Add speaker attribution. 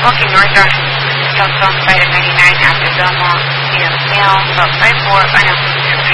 Speaker 1: walking north on Yellowstone side of 99 after Belmont, Mill, about 5-4, I know,